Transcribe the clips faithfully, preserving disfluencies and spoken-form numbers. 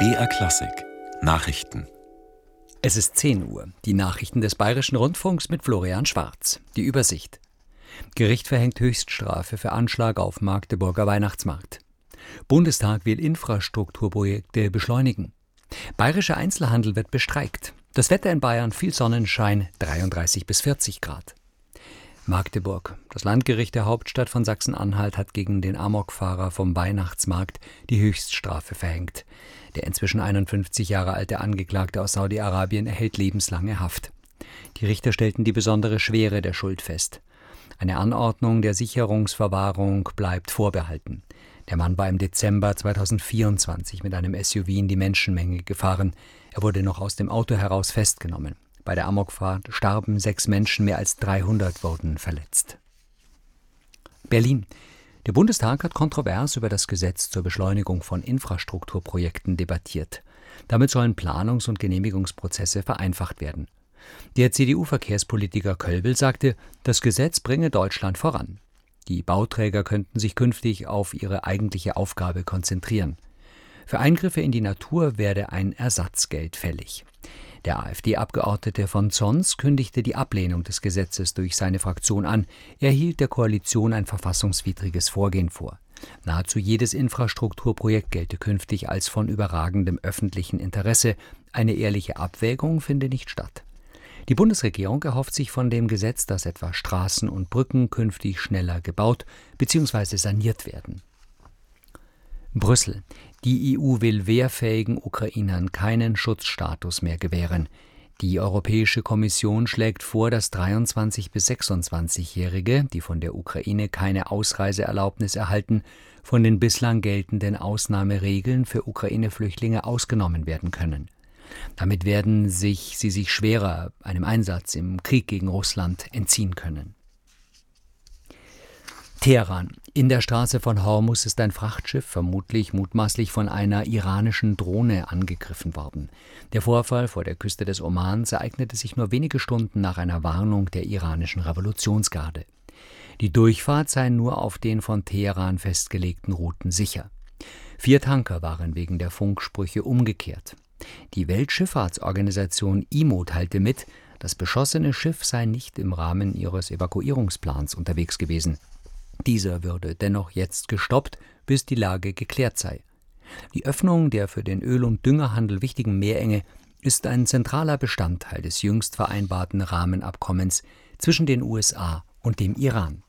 B R Klassik Nachrichten. Es ist zehn Uhr. Die Nachrichten des Bayerischen Rundfunks mit Florian Schwarz. Die Übersicht. Gericht verhängt Höchststrafe für Anschlag auf Magdeburger Weihnachtsmarkt. Bundestag will Infrastrukturprojekte beschleunigen. Bayerischer Einzelhandel wird bestreikt. Das Wetter in Bayern: viel Sonnenschein, dreiunddreißig bis vierzig Grad. Magdeburg. Das Landgericht der Hauptstadt von Sachsen-Anhalt hat gegen den Amokfahrer vom Weihnachtsmarkt die Höchststrafe verhängt. Der inzwischen einundfünfzig Jahre alte Angeklagte aus Saudi-Arabien erhält lebenslange Haft. Die Richter stellten die besondere Schwere der Schuld fest. Eine Anordnung der Sicherungsverwahrung bleibt vorbehalten. Der Mann war im Dezember zweitausendvierundzwanzig mit einem S U V in die Menschenmenge gefahren. Er wurde noch aus dem Auto heraus festgenommen. Bei der Amokfahrt starben sechs Menschen, mehr als dreihundert wurden verletzt. Berlin. Der Bundestag hat kontrovers über das Gesetz zur Beschleunigung von Infrastrukturprojekten debattiert. Damit sollen Planungs- und Genehmigungsprozesse vereinfacht werden. Der C D U-Verkehrspolitiker Kölbel sagte, das Gesetz bringe Deutschland voran. Die Bauträger könnten sich künftig auf ihre eigentliche Aufgabe konzentrieren. Für Eingriffe in die Natur werde ein Ersatzgeld fällig. Der AfD-Abgeordnete von Zons kündigte die Ablehnung des Gesetzes durch seine Fraktion an. Er hielt der Koalition ein verfassungswidriges Vorgehen vor. Nahezu jedes Infrastrukturprojekt gelte künftig als von überragendem öffentlichen Interesse. Eine ehrliche Abwägung finde nicht statt. Die Bundesregierung erhofft sich von dem Gesetz, dass etwa Straßen und Brücken künftig schneller gebaut bzw. saniert werden. Brüssel. Die E U will wehrfähigen Ukrainern keinen Schutzstatus mehr gewähren. Die Europäische Kommission schlägt vor, dass dreiundzwanzig- bis sechsundzwanzigjährige, die von der Ukraine keine Ausreiseerlaubnis erhalten, von den bislang geltenden Ausnahmeregeln für Ukraine-Flüchtlinge ausgenommen werden können. Damit werden sich sie sich schwerer einem Einsatz im Krieg gegen Russland entziehen können. Teheran. In der Straße von Hormuz ist ein Frachtschiff vermutlich mutmaßlich von einer iranischen Drohne angegriffen worden. Der Vorfall vor der Küste des Omans ereignete sich nur wenige Stunden nach einer Warnung der iranischen Revolutionsgarde. Die Durchfahrt sei nur auf den von Teheran festgelegten Routen sicher. Vier Tanker waren wegen der Funksprüche umgekehrt. Die Weltschifffahrtsorganisation I M O teilte mit, das beschossene Schiff sei nicht im Rahmen ihres Evakuierungsplans unterwegs gewesen. Dieser würde dennoch jetzt gestoppt, bis die Lage geklärt sei. Die Öffnung der für den Öl- und Düngerhandel wichtigen Meerenge ist ein zentraler Bestandteil des jüngst vereinbarten Rahmenabkommens zwischen den U S A und dem Iran.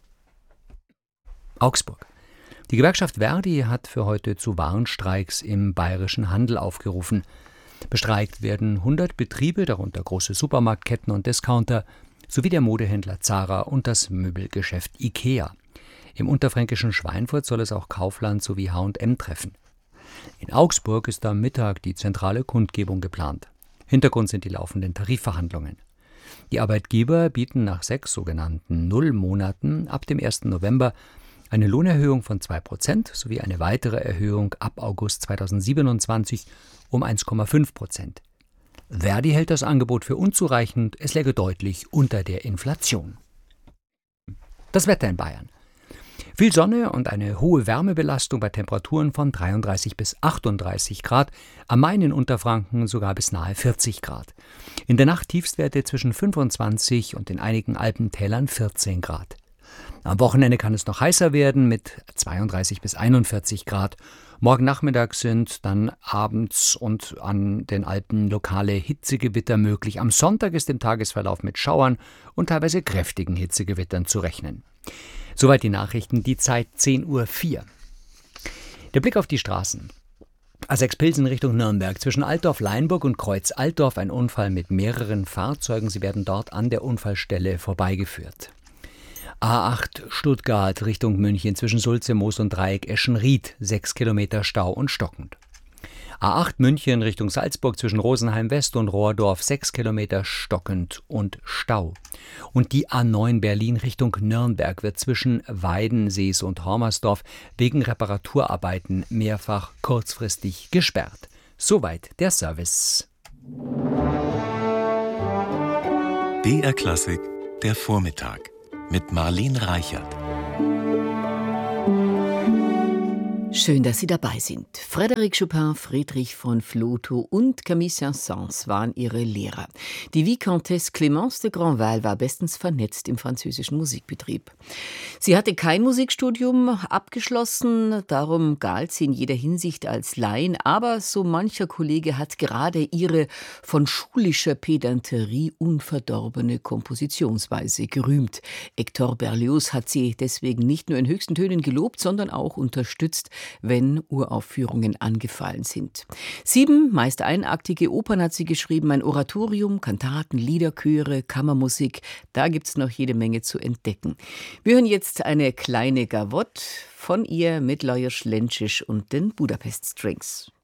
Augsburg. Die Gewerkschaft Verdi hat für heute zu Warnstreiks im bayerischen Handel aufgerufen. Bestreikt werden hundert Betriebe, darunter große Supermarktketten und Discounter, sowie der Modehändler Zara und das Möbelgeschäft Ikea. Im unterfränkischen Schweinfurt soll es auch Kaufland sowie H und M treffen. In Augsburg ist am Mittag die zentrale Kundgebung geplant. Hintergrund sind die laufenden Tarifverhandlungen. Die Arbeitgeber bieten nach sechs sogenannten Nullmonaten ab dem ersten November eine Lohnerhöhung von zwei Prozent sowie eine weitere Erhöhung ab August zweitausendsiebenundzwanzig um eins Komma fünf Prozent. Verdi hält das Angebot für unzureichend, es läge deutlich unter der Inflation. Das Wetter in Bayern. Viel Sonne und eine hohe Wärmebelastung bei Temperaturen von dreiunddreißig bis achtunddreißig Grad, am Main in Unterfranken sogar bis nahe vierzig Grad. In der Nacht Tiefstwerte zwischen fünfundzwanzig und in einigen Alpentälern vierzehn Grad. Am Wochenende kann es noch heißer werden mit zweiunddreißig bis einundvierzig Grad. Morgen Nachmittag sind dann abends und an den Alpen lokale Hitzegewitter möglich. Am Sonntag ist im Tagesverlauf mit Schauern und teilweise kräftigen Hitzegewittern zu rechnen. Soweit die Nachrichten, die Zeit zehn Uhr vier. Der Blick auf die Straßen. A sechs Pilsen Richtung Nürnberg, zwischen Altdorf-Leinburg und Kreuz-Altdorf ein Unfall mit mehreren Fahrzeugen. Sie werden dort an der Unfallstelle vorbeigeführt. A acht Stuttgart Richtung München, zwischen Sulze, Moos und Dreieck Eschenried, sechs Kilometer Stau und stockend. A acht München Richtung Salzburg, zwischen Rosenheim West und Rohrdorf, sechs Kilometer stockend und Stau. Und die A neun Berlin Richtung Nürnberg wird zwischen Weidensees und Hormersdorf wegen Reparaturarbeiten mehrfach kurzfristig gesperrt. Soweit der Service. B R Klassik, der Vormittag mit Marlene Reichert. Schön, dass Sie dabei sind. Frédéric Chopin, Friedrich von Flotow und Camille Saint-Saëns waren ihre Lehrer. Die Vicomtesse Clémence de Grandval war bestens vernetzt im französischen Musikbetrieb. Sie hatte kein Musikstudium abgeschlossen, darum galt sie in jeder Hinsicht als Laien, aber so mancher Kollege hat gerade ihre von schulischer Pedanterie unverdorbene Kompositionsweise gerühmt. Hector Berlioz hat sie deswegen nicht nur in höchsten Tönen gelobt, sondern auch unterstützt, wenn Uraufführungen angefallen sind. Sieben, meist einaktige Opern hat sie geschrieben, ein Oratorium, Kantaten, Lieder, Chöre, Kammermusik. Da gibt's noch jede Menge zu entdecken. Wir hören jetzt eine kleine Gavotte von ihr mit Lajos Lenčić und den Budapest Strings.